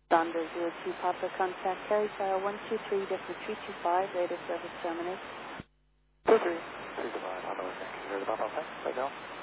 Thunder 02 Papa, contact carry file 123, Delta 325, radar service terminate. 23, 325, Papa, thank you. Here's the Papa, right now.